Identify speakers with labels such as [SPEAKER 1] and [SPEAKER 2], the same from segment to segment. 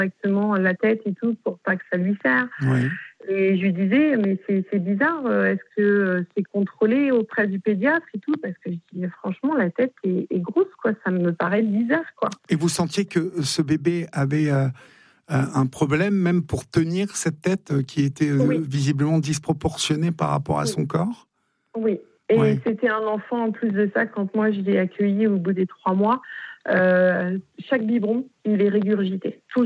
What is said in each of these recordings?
[SPEAKER 1] correctement la tête et tout pour pas que ça lui serre.
[SPEAKER 2] Oui.
[SPEAKER 1] Et je lui disais, mais c'est bizarre, est-ce que c'est contrôlé auprès du pédiatre et tout? Parce que je dis, franchement, la tête est grosse, quoi. Ça me paraît bizarre, quoi.
[SPEAKER 2] Et vous sentiez que ce bébé avait un problème même pour tenir cette tête qui était visiblement disproportionnée par rapport à son corps?
[SPEAKER 1] Oui. Et c'était un enfant, en plus de ça, quand moi je l'ai accueilli au bout des 3 mois, chaque biberon, il est régurgité. Tout le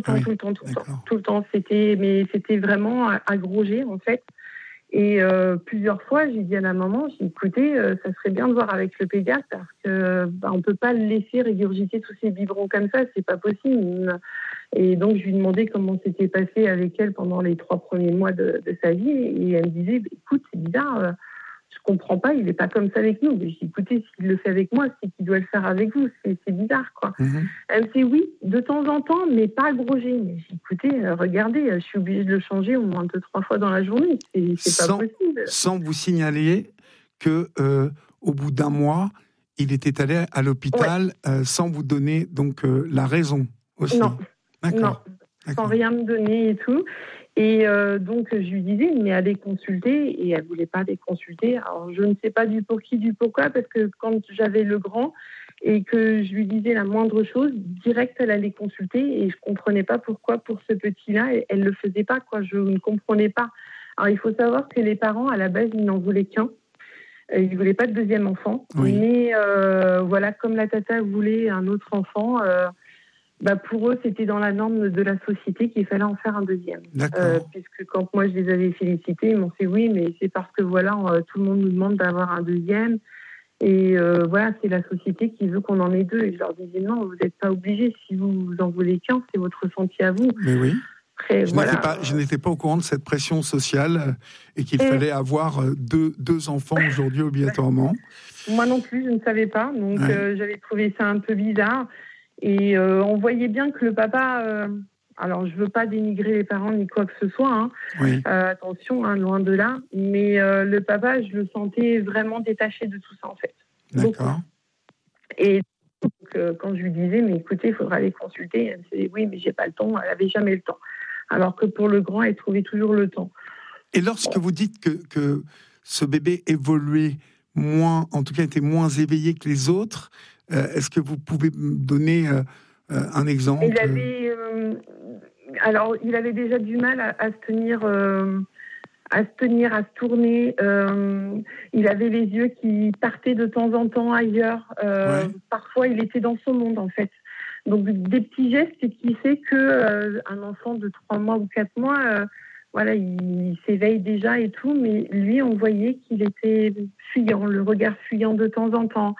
[SPEAKER 1] temps. C'était vraiment un gros jet, en fait. Et plusieurs fois, j'ai dit à la maman, j'ai dit, écoutez, ça serait bien de voir avec le pédiatre parce que on peut pas le laisser régurgiter tous ces biberons comme ça, c'est pas possible. Et donc, je lui demandais comment c'était passé avec elle pendant les 3 premiers mois de sa vie. Et elle me disait, écoute, c'est bizarre, je comprends pas, il est pas comme ça avec nous. Mais j'ai dit, écoutez, s'il le fait avec moi, c'est qu'il doit le faire avec vous. C'est bizarre, quoi. Elle me dit, oui, de temps en temps, mais pas gros jet. Mais j'ai dit, écoutez, regardez, je suis obligée de le changer au moins 2-3 fois dans la journée. C'est pas possible.
[SPEAKER 2] Sans vous signaler que, au bout d'1 mois, il était allé à l'hôpital sans vous donner donc la raison aussi.
[SPEAKER 1] Non. D'accord. Sans rien me donner et tout. Et donc, je lui disais, mais allez consulter. Et elle ne voulait pas aller consulter. Alors, je ne sais pas du pour qui, du pourquoi, parce que quand j'avais le grand et que je lui disais la moindre chose, direct, elle allait consulter. Et je ne comprenais pas pourquoi, pour ce petit-là, elle ne le faisait pas, quoi. Je ne comprenais pas. Alors, il faut savoir que les parents, à la base, ils n'en voulaient qu'un. Ils ne voulaient pas de deuxième enfant. Oui. Mais voilà, comme la tata voulait un autre enfant... pour eux, c'était dans la norme de la société qu'il fallait en faire un deuxième. Puisque quand moi, je les avais félicités, ils m'ont fait oui, mais c'est parce que voilà, tout le monde nous demande d'avoir un deuxième. Et voilà, c'est la société qui veut qu'on en ait 2. Et je leur disais non, vous n'êtes pas obligés. Si vous en voulez qu'un, c'est votre ressenti à vous.
[SPEAKER 2] Mais oui.
[SPEAKER 1] Après,
[SPEAKER 2] je n'étais pas au courant de cette pression sociale et qu'il fallait avoir deux enfants aujourd'hui obligatoirement.
[SPEAKER 1] Moi non plus, je ne savais pas. Donc j'avais trouvé ça un peu bizarre. Et on voyait bien que le papa... alors, je ne veux pas dénigrer les parents ni quoi que ce soit. Hein. Oui. Attention, loin de là. Mais le papa, je le sentais vraiment détaché de tout ça, en fait.
[SPEAKER 2] D'accord.
[SPEAKER 1] Beaucoup. Et donc, quand je lui disais, mais écoutez, il faudra aller consulter, elle me disait, oui, mais j'ai pas le temps. Elle n'avait jamais le temps. Alors que pour le grand, elle trouvait toujours le temps.
[SPEAKER 2] Et lorsque vous dites que ce bébé évoluait moins, en tout cas était moins éveillé que les autres, est-ce que vous pouvez me donner un exemple?
[SPEAKER 1] Il avait déjà du mal à se tenir, à se tourner. Il avait les yeux qui partaient de temps en temps ailleurs. Parfois, il était dans son monde, en fait. Donc, des petits gestes qui fait que un enfant de 3 mois ou 4 mois, il s'éveille déjà et tout, mais lui, on voyait qu'il était fuyant, le regard fuyant de temps en temps.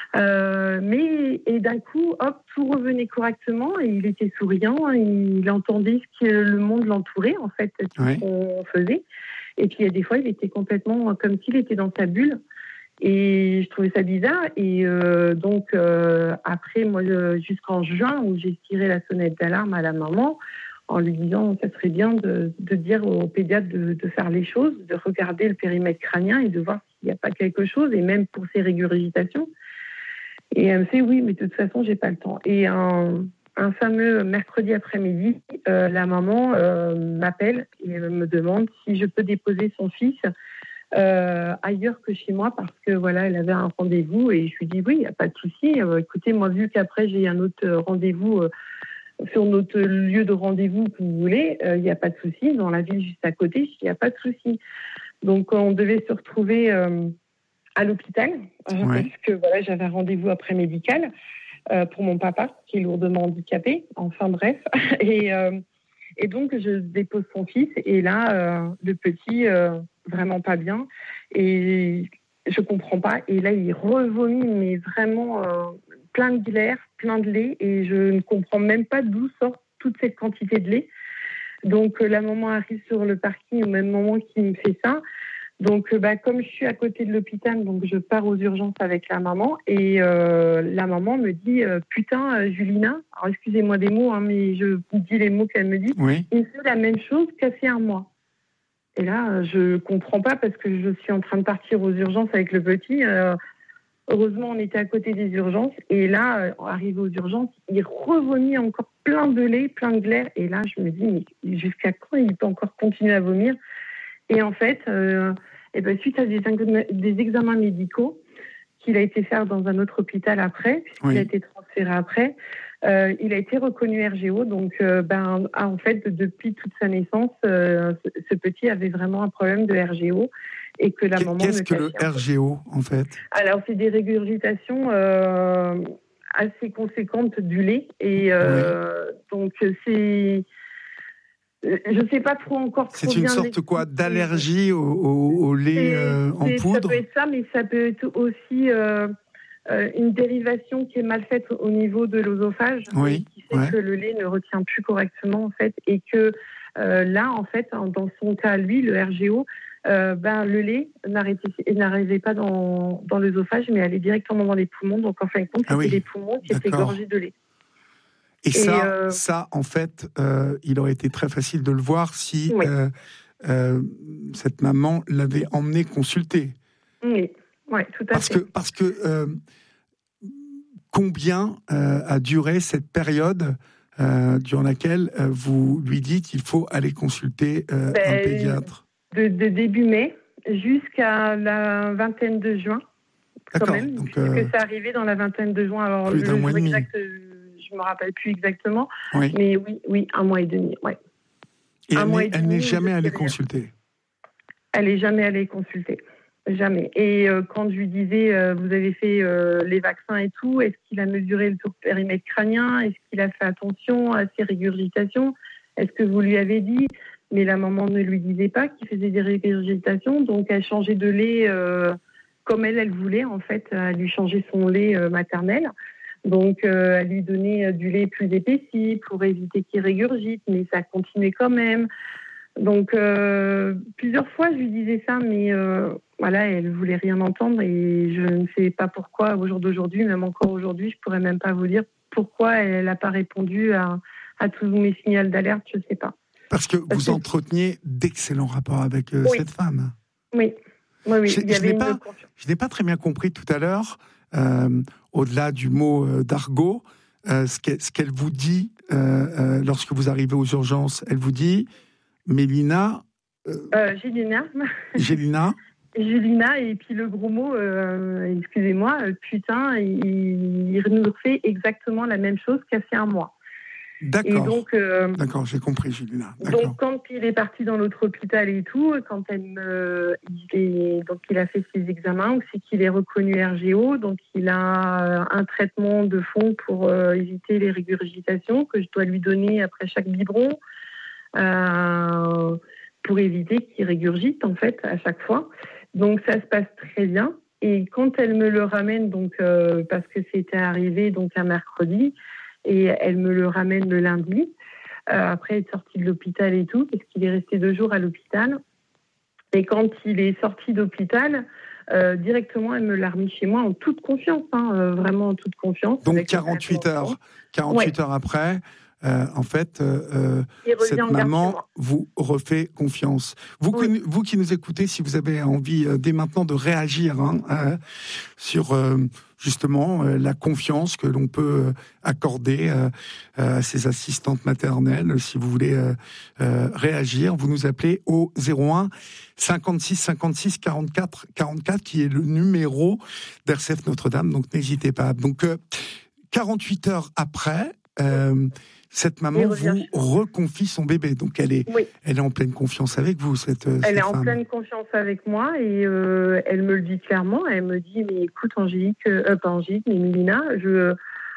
[SPEAKER 1] Et d'un coup, hop, tout revenait correctement et il était souriant, il entendait ce que le monde l'entourait, en fait, tout ce qu'on faisait. Et puis, il y a des fois, il était complètement comme s'il était dans sa bulle. Et je trouvais ça bizarre. Et donc, après, moi, jusqu'en juin, où j'ai tiré la sonnette d'alarme à la maman, en lui disant ça serait bien de dire au pédiatre de faire les choses, de regarder le périmètre crânien et de voir s'il n'y a pas quelque chose, et même pour ses régurgitations. Et elle me fait oui, mais de toute façon, j'ai pas le temps. Et un fameux mercredi après-midi, la maman m'appelle et me demande si je peux déposer son fils ailleurs que chez moi parce que voilà, elle avait un rendez-vous et je lui dis oui, il n'y a pas de souci. Écoutez, moi vu qu'après j'ai un autre rendez-vous sur notre lieu de rendez-vous que vous voulez, il n'y a pas de souci. Dans la ville juste à côté, il n'y a pas de souci. Donc on devait se retrouver à l'hôpital parce que voilà, j'avais un rendez-vous après médical pour mon papa qui est lourdement handicapé. Enfin bref, et donc je dépose son fils et là le petit vraiment pas bien et je comprends pas et là il revomit mais vraiment plein de glaire, plein de lait et je ne comprends même pas d'où sort toute cette quantité de lait. Donc la maman arrive sur le parking au même moment qu'il me fait ça. Donc, comme je suis à côté de l'hôpital, donc je pars aux urgences avec la maman et la maman me dit putain, Julina, alors excusez-moi des mots, mais je vous dis les mots qu'elle me dit. Oui. Il fait la même chose qu'il y a 1 mois. Et là, je comprends pas parce que je suis en train de partir aux urgences avec le petit. Heureusement, on était à côté des urgences et là, arrivé aux urgences, il revomit encore plein de lait, plein de glaire. Et là, je me dis, mais jusqu'à quand il peut encore continuer à vomir? Et en fait, suite à des examens médicaux qu'il a été faire dans un autre hôpital après, puisqu'il a été transféré après, il a été reconnu RGO. Donc, en fait, depuis toute sa naissance, ce petit avait vraiment un problème de RGO. Et que la maman
[SPEAKER 2] Qu'est-ce que le RGO, en fait?
[SPEAKER 1] Alors, c'est des régurgitations assez conséquentes du lait. Et donc, c'est... Je ne sais pas trop encore.
[SPEAKER 2] C'est une sorte d'allergie au lait en poudre?
[SPEAKER 1] Ça peut être ça, mais ça peut être aussi une dérivation qui est mal faite au niveau de l'œsophage, qui fait que le lait ne retient plus correctement, en fait, et que là, en fait, dans son cas, lui, le RGO, le lait n'arrivait pas dans l'œsophage, mais allait directement dans les poumons. Donc, en fin de compte, c'était les poumons qui étaient gorgés de lait.
[SPEAKER 2] Et ça, en fait, il aurait été très facile de le voir si cette maman l'avait emmené consulter.
[SPEAKER 1] Oui, tout à fait.
[SPEAKER 2] Parce que combien a duré cette période durant laquelle vous lui dites qu'il faut aller consulter un pédiatre?
[SPEAKER 1] De début mai jusqu'à la vingtaine de juin, quand même, donc, puisque ça arrivait dans la vingtaine de juin. Alors,
[SPEAKER 2] plus d'un mois et demi.
[SPEAKER 1] Je ne me rappelle plus exactement, mais oui, 1 mois et demi. Ouais.
[SPEAKER 2] Et elle n'est jamais allée consulter?
[SPEAKER 1] Elle n'est jamais allée consulter. Jamais. Et quand je lui disais, vous avez fait les vaccins et tout, est-ce qu'il a mesuré le périmètre crânien? Est-ce qu'il a fait attention à ses régurgitations? Est-ce que vous lui avez dit? Mais la maman ne lui disait pas qu'il faisait des régurgitations, donc elle changeait de lait comme elle voulait, en fait. Elle lui changeait son lait maternel. Donc, elle lui donnait du lait plus épaissi pour éviter qu'il régurgite, mais ça continuait quand même. Donc, plusieurs fois, je lui disais ça, mais elle voulait rien entendre et je ne sais pas pourquoi, au jour d'aujourd'hui, même encore aujourd'hui, je pourrais même pas vous dire pourquoi elle n'a pas répondu à tous mes signaux d'alerte, je ne sais pas.
[SPEAKER 2] Parce que vous entreteniez d'excellents rapports avec cette femme.
[SPEAKER 1] Oui.
[SPEAKER 2] Je n'ai pas très bien compris tout à l'heure, au-delà du mot d'argot, ce qu'elle vous dit lorsque vous arrivez aux urgences. Elle vous dit, Mélina...
[SPEAKER 1] Gélina, et puis le gros mot, excusez-moi, putain, il nous refait exactement la même chose qu'a fait un mois.
[SPEAKER 2] D'accord. D'accord, j'ai compris, Gélina.
[SPEAKER 1] Donc, quand il est parti dans l'autre hôpital et tout, quand il a fait ses examens, c'est qu'il est reconnu RGO, donc il a un traitement de fond pour éviter les régurgitations que je dois lui donner après chaque biberon, pour éviter qu'il régurgite, en fait, à chaque fois. Donc, ça se passe très bien. Et quand elle me le ramène, parce que c'était arrivé un mercredi, et elle me le ramène le lundi, après être sorti de l'hôpital et tout, parce qu'il est resté 2 jours à l'hôpital. Et quand il est sorti d'hôpital, directement, elle me l'a remis chez moi en toute confiance, vraiment en toute confiance.
[SPEAKER 2] Donc 48 heures après, en fait, cette maman vous refait confiance. Vous qui nous écoutez, si vous avez envie dès maintenant de réagir sur justement la confiance que l'on peut accorder à ses assistantes maternelles, si vous voulez réagir, vous nous appelez au 01 56 56 44 44, qui est le numéro d'RCF Notre-Dame, donc n'hésitez pas. Donc 48 heures après, cette maman vous reconfie son bébé, donc elle est en pleine confiance avec vous, cette femme.
[SPEAKER 1] Elle est en pleine confiance avec moi et elle me le dit clairement. Elle me dit, mais écoute mais Mélina, je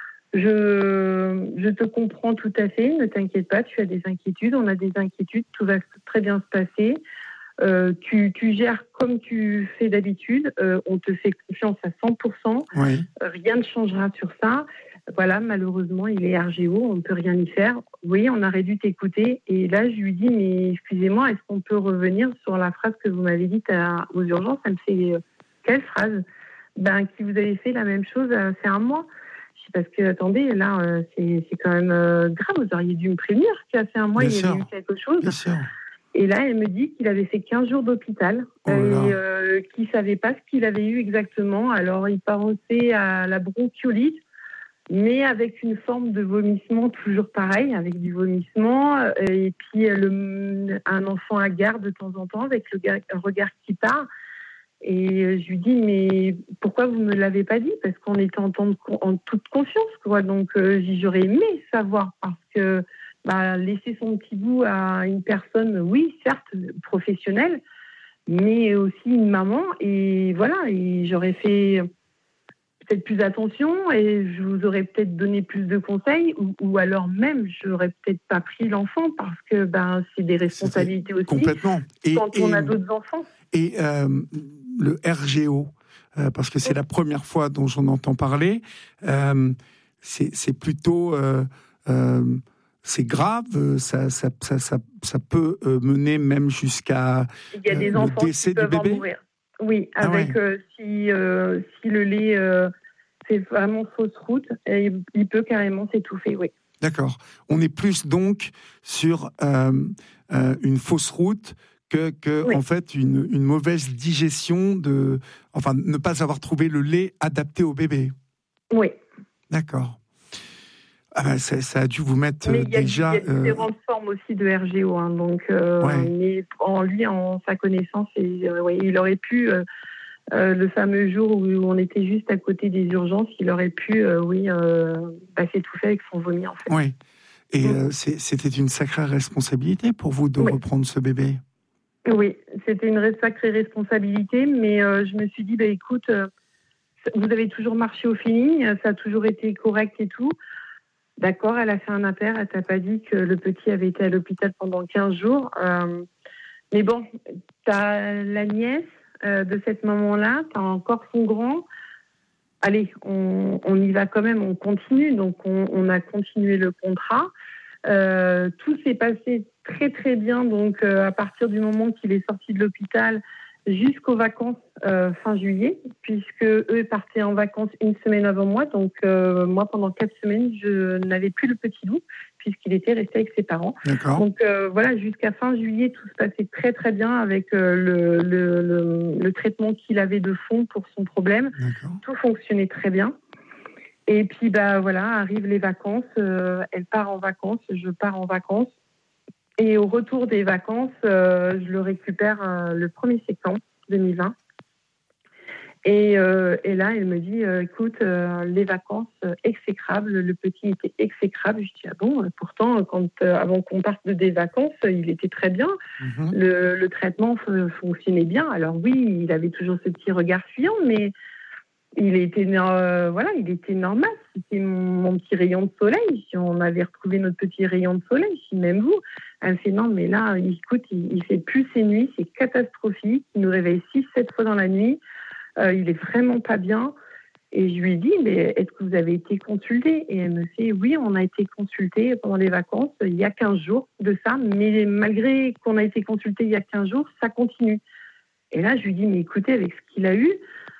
[SPEAKER 1] te comprends tout à fait, ne t'inquiète pas, tu as des inquiétudes, on a des inquiétudes, tout va très bien se passer. Tu gères comme tu fais d'habitude, on te fait confiance à 100%, rien ne changera sur ça. Voilà, malheureusement, il est RGO, on ne peut rien y faire. Oui, on aurait dû t'écouter. Et là, je lui dis, mais excusez-moi, est-ce qu'on peut revenir sur la phrase que vous m'avez dite aux urgences? Elle me fait, quelle phrase? Qui vous avez fait la même chose c'est un mois. Je dis, parce que, attendez, là, c'est quand même grave, vous auriez dû me prévenir qu'il y a fait un mois, il y avait eu quelque chose.
[SPEAKER 2] Bien sûr.
[SPEAKER 1] Et là, elle me dit qu'il avait fait 15 jours d'hôpital et qu'il ne savait pas ce qu'il avait eu exactement. Alors, il pensait à la bronchiolite. mais avec une forme de vomissement toujours pareil, avec du vomissement, et puis un enfant hagard de temps en temps, avec un regard qui part. Et je lui dis, mais pourquoi vous ne me l'avez pas dit? Parce qu'on était en toute confiance, quoi. Donc, j'aurais aimé savoir, parce que laisser son petit bout à une personne, oui, certes, professionnelle, mais aussi une maman. Et voilà, et j'aurais fait peut-être plus attention et je vous aurais peut-être donné plus de conseils, ou alors même, j'aurais peut-être pas pris l'enfant, parce que c'est des responsabilités aussi.
[SPEAKER 2] Complètement.
[SPEAKER 1] Quand on a d'autres enfants.
[SPEAKER 2] Et le RGO, parce que c'est la première fois dont j'en entends parler, c'est plutôt... c'est grave, ça peut mener même jusqu'à le décès du bébé.
[SPEAKER 1] Mourir. Oui, avec si le lait c'est vraiment fausse route, il peut carrément s'étouffer, oui.
[SPEAKER 2] D'accord. On est plus donc sur une fausse route que
[SPEAKER 1] oui.
[SPEAKER 2] En fait une mauvaise digestion ne pas avoir trouvé le lait adapté au bébé.
[SPEAKER 1] Oui.
[SPEAKER 2] D'accord. Ça a dû vous mettre déjà...
[SPEAKER 1] Il y a différentes formes aussi de RGO, hein, donc mais en sa connaissance, il aurait pu, le fameux jour où on était juste à côté des urgences, il aurait pu, s'étouffer avec son vomi, en fait.
[SPEAKER 2] Oui, et c'était une sacrée responsabilité pour vous de reprendre ce bébé.
[SPEAKER 1] Oui, c'était une sacrée responsabilité, mais je me suis dit, écoute, vous avez toujours marché au feeling, ça a toujours été correct et tout. D'accord, elle a fait un impair, elle t'a pas dit que le petit avait été à l'hôpital pendant 15 jours. Mais bon, t'as la nièce de cette maman-là, t'as encore son grand. Allez, on y va quand même, on continue. Donc, on a continué le contrat. Tout s'est passé très, très bien. Donc, à partir du moment qu'il est sorti de l'hôpital jusqu'aux vacances fin juillet, puisque eux partaient en vacances une semaine avant moi. Donc, moi, pendant 4 semaines, je n'avais plus le petit loup, puisqu'il était resté avec ses parents.
[SPEAKER 2] D'accord.
[SPEAKER 1] Donc, voilà, jusqu'à fin juillet, tout se passait très, très bien avec le traitement qu'il avait de fond pour son problème.
[SPEAKER 2] D'accord.
[SPEAKER 1] Tout fonctionnait très bien. Et puis, voilà, arrivent les vacances. Elle part en vacances, je pars en vacances. Et au retour des vacances, je le récupère le 1er septembre 2020. Et là, elle me dit, écoute, les vacances exécrables, le petit était exécrable. Je dis, ah bon, pourtant, avant qu'on parte des vacances, il était très bien. Mm-hmm. Le traitement fonctionnait bien. Alors oui, il avait toujours ce petit regard fuyant, mais il était normal. C'était mon petit rayon de soleil. Si on avait retrouvé notre petit rayon de soleil, si même vous. Elle me fait non, mais là, écoute, il fait plus ses nuits, c'est catastrophique. Il nous réveille 6-7 fois dans la nuit. Il est vraiment pas bien. Et je lui dis, mais est-ce que vous avez été consulté? Et elle me fait, oui, on a été consulté pendant les vacances, il y a 15 jours de ça. Mais malgré qu'on a été consulté il y a 15 jours, ça continue. Et là, je lui dis, mais écoutez, avec ce qu'il a eu,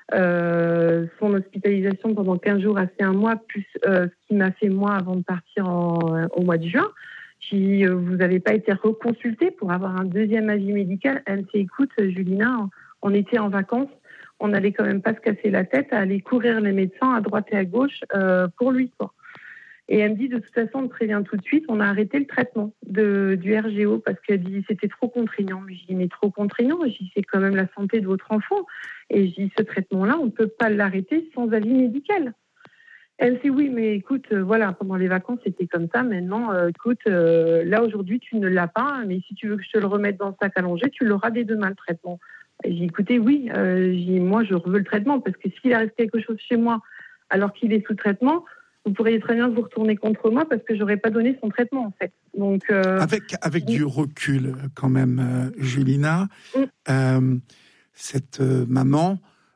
[SPEAKER 1] son hospitalisation pendant 15 jours, assez un mois, plus ce qu'il m'a fait moi avant de partir au mois de juin, si vous n'avez pas été reconsulté pour avoir un deuxième avis médical, elle me fait, écoute, Julina, on était en vacances, on n'allait quand même pas se casser la tête à aller courir les médecins à droite et à gauche pour lui, quoi. Et elle me dit, de toute façon, on te prévient tout de suite, on a arrêté le traitement du RGO parce qu'elle dit c'était trop contraignant. Je dis, mais trop contraignant? Je dis, c'est quand même la santé de votre enfant. Et je dis, ce traitement-là, on ne peut pas l'arrêter sans avis médical. Elle me dit, oui, mais écoute, voilà, pendant les vacances, c'était comme ça. Maintenant, écoute, là, aujourd'hui, tu ne l'as pas, mais si tu veux que je te le remette dans le sac à langer, tu l'auras dès demain, le traitement. Et j'ai dit, écoutez, oui, moi, je veux le traitement parce que s'il reste quelque chose chez moi alors qu'il est sous traitement, vous pourriez très bien vous retourner contre moi parce que j'aurais pas donné son traitement, en fait. Donc,
[SPEAKER 2] avec du recul, quand même, Julina, cette maman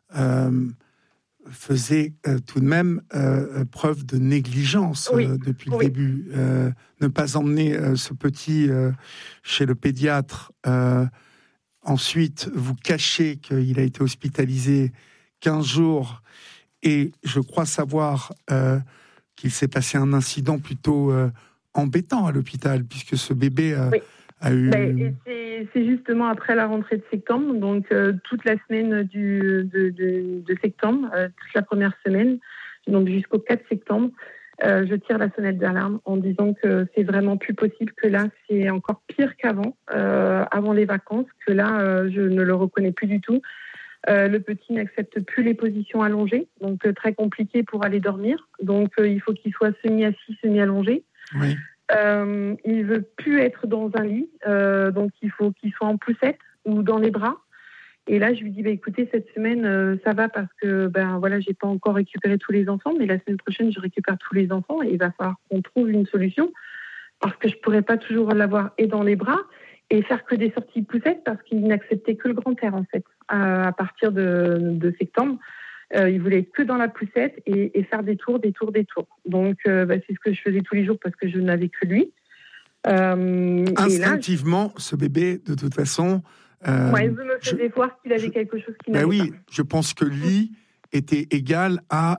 [SPEAKER 2] faisait tout de même preuve de négligence depuis le début. Ne pas emmener ce petit chez le pédiatre, ensuite vous cacher qu'il a été hospitalisé 15 jours, et je crois savoir qu'il s'est passé un incident plutôt embêtant à l'hôpital, puisque ce bébé a eu...
[SPEAKER 1] C'est justement après la rentrée de septembre, donc toute la semaine de septembre, toute la première semaine, donc jusqu'au 4 septembre. je tire la sonnette d'alarme en disant que c'est vraiment plus possible, que là, c'est encore pire qu'avant, avant les vacances, que là, je ne le reconnais plus du tout. Le petit n'accepte plus les positions allongées, donc très compliqué pour aller dormir. Donc, il faut qu'il soit semi-assis, semi-allongé.
[SPEAKER 2] Oui.
[SPEAKER 1] Il veut plus être dans un lit, donc il faut qu'il soit en poussette ou dans les bras. Et là, je lui dis, écoutez, cette semaine, ça va parce que, j'ai pas encore récupéré tous les enfants, mais la semaine prochaine, je récupère tous les enfants et il va falloir qu'on trouve une solution parce que je pourrais pas toujours l'avoir et dans les bras et faire que des sorties poussette parce qu'il n'acceptait que le grand air, en fait, à partir de septembre. Il voulait être que dans la poussette et faire des tours. Donc, c'est ce que je faisais tous les jours parce que je n'avais que lui.
[SPEAKER 2] Instinctivement, ce bébé, de toute façon...
[SPEAKER 1] je me faisais voir qu'il avait quelque chose qui n'allait pas.
[SPEAKER 2] Je pense que lui était égal à...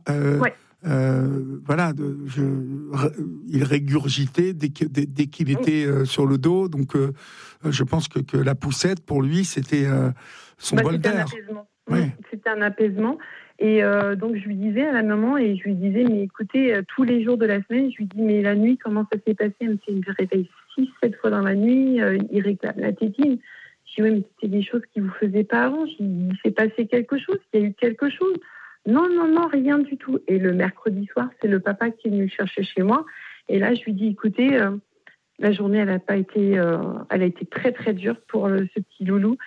[SPEAKER 2] il régurgitait dès qu'il était sur le dos. Donc, je pense que la poussette, pour lui, c'était son bol d'air.
[SPEAKER 1] C'était un apaisement. Et donc, je lui disais à la maman, et je lui disais, mais écoutez, tous les jours de la semaine, je lui dis, mais la nuit, comment ça s'est passé? Il me réveille 6-7 fois dans la nuit, il réclame la tétine. Je dis, oui, mais c'était des choses qui ne vous faisaient pas avant. Je dis, il s'est passé quelque chose, il y a eu quelque chose. Non, rien du tout. Et le mercredi soir, c'est le papa qui est venu le chercher chez moi. Et là, je lui dis, écoutez, la journée, elle a été très, très dure pour ce petit loulou.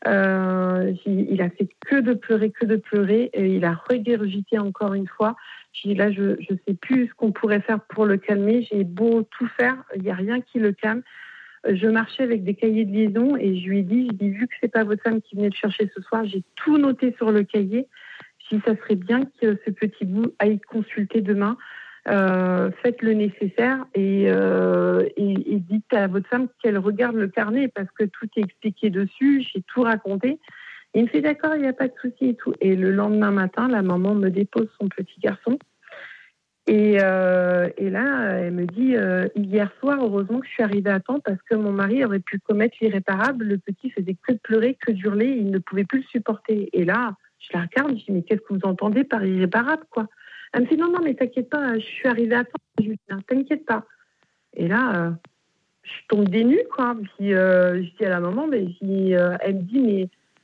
[SPEAKER 1] Il a fait que de pleurer. Et il a regurgité encore une fois. J'ai dit, là, je sais plus ce qu'on pourrait faire pour le calmer. J'ai beau tout faire, il n'y a rien qui le calme. Je marchais avec des cahiers de liaison et je lui ai dit, vu que c'est pas votre femme qui venait le chercher ce soir, j'ai tout noté sur le cahier. Je dis, ça serait bien que ce petit bout aille consulter demain. Faites le nécessaire et dites à votre femme qu'elle regarde le carnet parce que tout est expliqué dessus, j'ai tout raconté. Et il me fait d'accord, il n'y a pas de souci et tout. Et le lendemain matin, la maman me dépose son petit garçon. Et là, elle me dit, hier soir, heureusement que je suis arrivée à temps parce que mon mari aurait pu commettre l'irréparable. Le petit faisait que de pleurer, que d'hurler, il ne pouvait plus le supporter. Et là, je la regarde, je dis, mais qu'est-ce que vous entendez par irréparable, quoi? Elle me dit, non, mais t'inquiète pas, je suis arrivée à temps. Je lui dis, t'inquiète pas. Et là, je tombe des nues, quoi. Puis, je dis à la maman, elle me dit, mais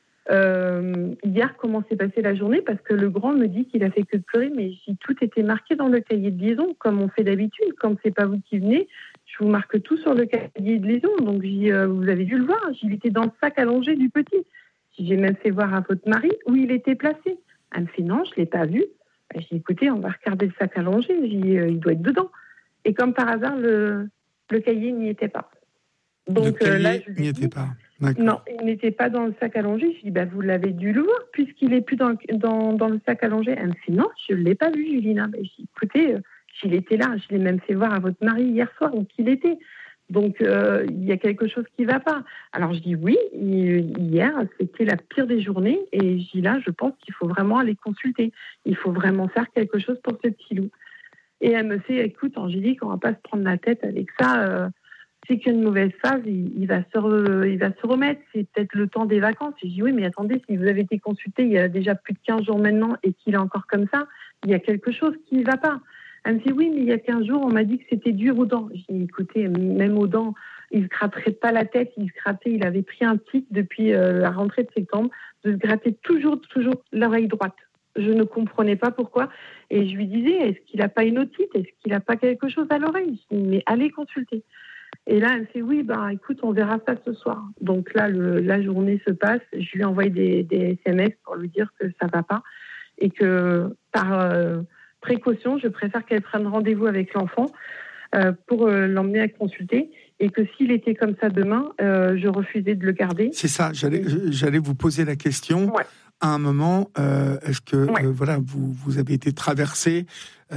[SPEAKER 1] hier, comment s'est passée la journée? Parce que le grand me dit qu'il a fait que de pleurer, mais tout était marqué dans le cahier de liaison, comme on fait d'habitude. Quand c'est pas vous qui venez, je vous marque tout sur le cahier de liaison. Donc, vous avez dû le voir. Il était dans le sac allongé du petit. J'ai même fait voir à votre mari où il était placé. Elle me fait, non, je l'ai pas vu. Je dis, écoutez, on va regarder le sac allongé. Je dis, il doit être dedans. Et comme par hasard, le cahier n'y était pas.
[SPEAKER 2] Donc, le cahier n'y était pas. D'accord.
[SPEAKER 1] Non, il n'était pas dans le sac allongé. Je dis, vous l'avez dû le voir puisqu'il n'est plus dans le sac allongé. Elle me fait, non, je ne l'ai pas vu, Julina. Je dis, écoutez, il était là. Je l'ai même fait voir à votre mari hier soir où il était. Donc, il y a quelque chose qui ne va pas. Alors, je dis oui, hier, c'était la pire des journées. Et je dis là, je pense qu'il faut vraiment aller consulter. Il faut vraiment faire quelque chose pour ce petit loup. Et elle me fait, écoute, Angélique, on ne va pas se prendre la tête avec ça. C'est qu'une mauvaise phase, il va se remettre. C'est peut-être le temps des vacances. Et je dis oui, mais attendez, si vous avez été consulté il y a déjà plus de 15 jours maintenant et qu'il est encore comme ça, il y a quelque chose qui ne va pas. Elle me dit, oui, mais il y a 15 jours, on m'a dit que c'était dur aux dents. Je dis, écoutez, même aux dents, il ne se gratterait pas la tête, il avait pris un tic depuis la rentrée de septembre, de se gratter toujours l'oreille droite. Je ne comprenais pas pourquoi. Et je lui disais, est-ce qu'il n'a pas une otite? Est-ce qu'il n'a pas quelque chose à l'oreille? Je dis, mais allez consulter. Et là, elle me fait, oui, écoute, on verra ça ce soir. Donc là, la journée se passe. Je lui ai envoyé des SMS pour lui dire que ça ne va pas et que par... précaution, je préfère qu'elle prenne rendez-vous avec l'enfant pour l'emmener à consulter et que s'il était comme ça demain, je refusais de le garder.
[SPEAKER 2] C'est ça, j'allais vous poser la question.
[SPEAKER 1] Ouais.
[SPEAKER 2] À un moment, est-ce que vous avez été traversé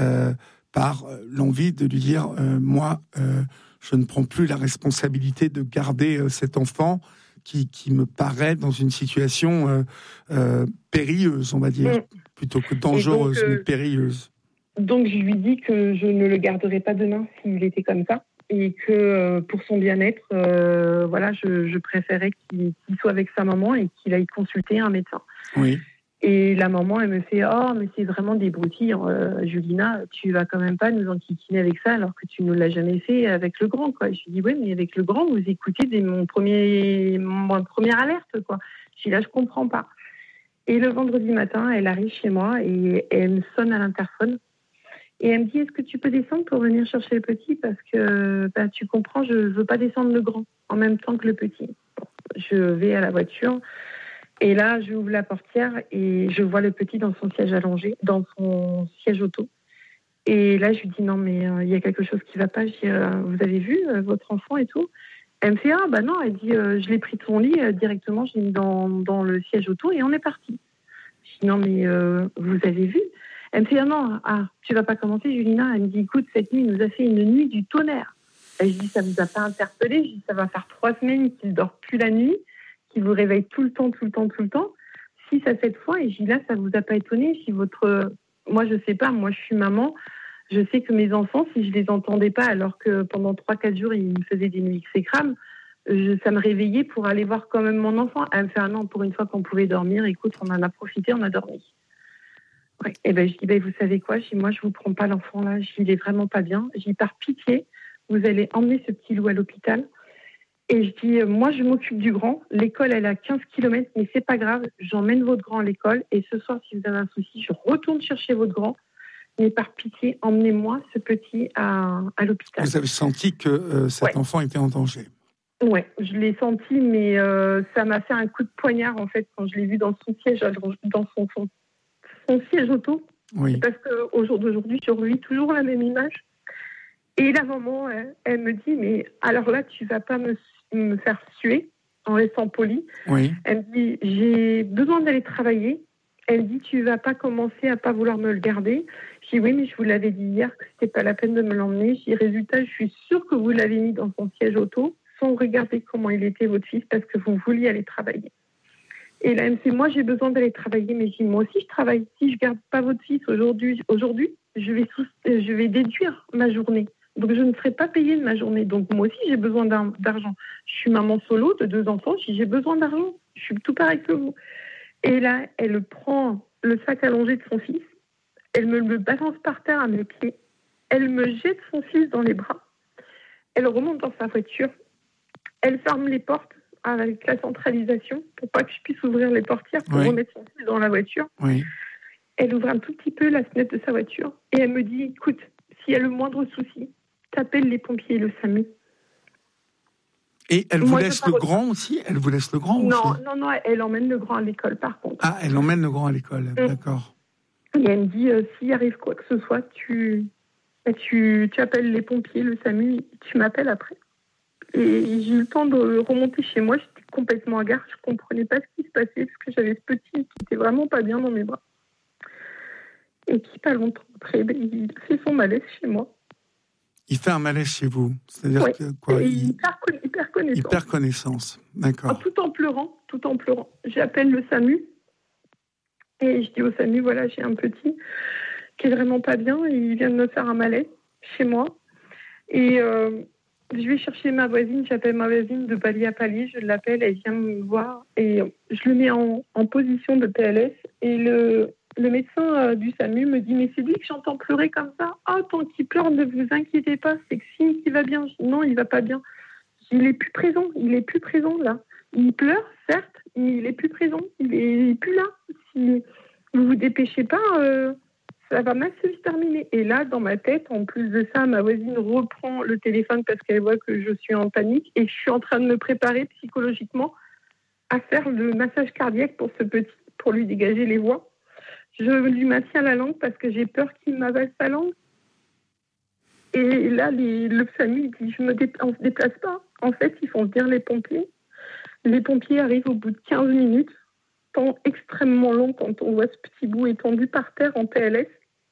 [SPEAKER 2] par l'envie de lui dire moi, je ne prends plus la responsabilité de garder cet enfant qui me paraît dans une situation périlleuse, on va dire, plutôt que dangereuse, mais périlleuse.
[SPEAKER 1] Donc, je lui dis que je ne le garderai pas demain s'il était comme ça et que pour son bien-être, je préférais qu'il soit avec sa maman et qu'il aille consulter un médecin.
[SPEAKER 2] Oui.
[SPEAKER 1] Et la maman, elle me fait « Oh, mais c'est vraiment des broutilles, Julina, tu vas quand même pas nous enquiquiner avec ça alors que tu ne l'as jamais fait avec le grand, quoi. » Je lui dis « Oui, mais avec le grand, vous écoutez dès ma première alerte, quoi. » Je dis « Là, je comprends pas. » Et le vendredi matin, elle arrive chez moi et elle me sonne à l'interphone. Et elle me dit « Est-ce que tu peux descendre pour venir chercher le petit ? Parce que tu comprends, je veux pas descendre le grand en même temps que le petit. » Bon, je vais à la voiture. Et là, j'ouvre la portière et je vois le petit dans son siège allongé, dans son siège auto. Et là, je lui dis « Non, mais il y a quelque chose qui ne va pas. » Je dis « Vous avez vu votre enfant et tout ?» Elle me fait « Ah, bah non. » Elle dit « Je l'ai pris de son lit directement, je l'ai mis dans le siège auto et on est parti. » Je dis « Non, mais vous avez vu ?» Elle me fait « Ah non, tu vas pas commencer, Julina. » Elle me dit « Écoute, cette nuit, il nous a fait une nuit du tonnerre. » Et je dis « Ça vous a pas interpellé ?» Je dis « Ça va faire 3 semaines qu'il dort plus la nuit, qu'il vous réveille tout le temps. 6 à 7 fois. » Et je dis « Là, ça vous a pas étonné si votre... » Moi, je sais pas. Moi, je suis maman. Je sais que mes enfants, si je les entendais pas, alors que pendant 3-4 jours, ils me faisaient des nuits exécrables, ça me réveillait pour aller voir quand même mon enfant. Elle me fait « Ah non, pour une fois qu'on pouvait dormir, écoute, on en a profité, on a dormi. » Ouais. Et je dis « Vous savez quoi ? Je dis, moi, je vous prends pas l'enfant là. Je dis, il est vraiment pas bien. Je dis, par pitié, vous allez emmener ce petit loup à l'hôpital. » Et je dis, moi, je m'occupe du grand. L'école, elle est à 15 km, mais c'est pas grave. J'emmène votre grand à l'école. Et ce soir, si vous avez un souci, je retourne chercher votre grand. Mais par pitié, emmenez-moi ce petit à l'hôpital.
[SPEAKER 2] Vous avez senti que cet enfant était en danger ?
[SPEAKER 1] Oui, je l'ai senti, mais ça m'a fait un coup de poignard, en fait, quand je l'ai vu dans son siège, dans son siège auto.
[SPEAKER 2] Oui.
[SPEAKER 1] Parce qu'au jour d'aujourd'hui, je revis toujours la même image. Et la maman, elle me dit, mais alors là, tu vas pas me faire suer en restant polie.
[SPEAKER 2] Oui.
[SPEAKER 1] Elle me dit, j'ai besoin d'aller travailler. Elle dit, tu vas pas commencer à pas vouloir me le garder. Je dis, oui, mais je vous l'avais dit hier que c'était pas la peine de me l'emmener. Je dis, résultat, je suis sûre que vous l'avez mis dans son siège auto sans regarder comment il était, votre fils, parce que vous vouliez aller travailler. Et là, elle me fait, moi, j'ai besoin d'aller travailler. Mais je dis, moi aussi, je travaille. Si je garde pas votre fils aujourd'hui, je vais déduire ma journée. Donc, je ne serai pas payée de ma journée. Donc, moi aussi, j'ai besoin d'argent. Je suis maman solo de 2 enfants. J'ai besoin d'argent. Je suis tout pareil que vous. Et là, elle prend le sac allongé de son fils. Elle me le balance par terre à mes pieds. Elle me jette son fils dans les bras. Elle remonte dans sa voiture. Elle ferme les portes avec la centralisation pour pas que je puisse ouvrir les portières pour remettre son fils dans la voiture.
[SPEAKER 2] Oui.
[SPEAKER 1] Elle ouvre un tout petit peu la fenêtre de sa voiture et elle me dit, écoute, s'il y a le moindre souci, t'appelles les pompiers et le SAMU.
[SPEAKER 2] Et elle vous laisse le grand aussi ? Elle vous laisse le grand aussi ?
[SPEAKER 1] Non, elle emmène le grand à l'école par contre.
[SPEAKER 2] Ah, elle emmène le grand à l'école, d'accord.
[SPEAKER 1] Et elle me dit, s'il arrive quoi que ce soit, tu appelles les pompiers, le SAMU, tu m'appelles après. Et j'ai eu le temps de remonter chez moi, j'étais complètement hagarde, je comprenais pas ce qui se passait parce que j'avais ce petit qui était vraiment pas bien dans mes bras. Et qui, pas longtemps après, il fait son malaise chez moi.
[SPEAKER 2] Il fait un malaise chez vous, c'est-à-dire que quoi ?
[SPEAKER 1] Il perd connaissance.
[SPEAKER 2] Il perd connaissance, d'accord.
[SPEAKER 1] Tout en pleurant. J'appelle le SAMU et je dis au SAMU, voilà, j'ai un petit qui est vraiment pas bien et il vient de me faire un malaise chez moi. Et je vais chercher ma voisine, j'appelle ma voisine de palier à palier, je l'appelle, elle vient me voir et je le mets en position de PLS et le médecin du SAMU me dit « Mais c'est lui que j'entends pleurer comme ça ?»« Ah, tant qu'il pleure, ne vous inquiétez pas, c'est que signe qu'il va bien. » Non, il va pas bien. Il est plus présent là. Il pleure, certes, mais il est plus présent, il est plus là. Si vous vous dépêchez pas, ça va mal se terminer. Et là, dans ma tête, en plus de ça, ma voisine reprend le téléphone parce qu'elle voit que je suis en panique et je suis en train de me préparer psychologiquement à faire le massage cardiaque pour ce petit, pour lui dégager les voies. Je lui maintiens la langue parce que j'ai peur qu'il m'avale sa langue. Et là, le SAMU dit on ne se déplace pas. En fait, ils font venir les pompiers. Les pompiers arrivent au bout de 15 minutes. Temps extrêmement long quand on voit ce petit bout étendu par terre en PLS.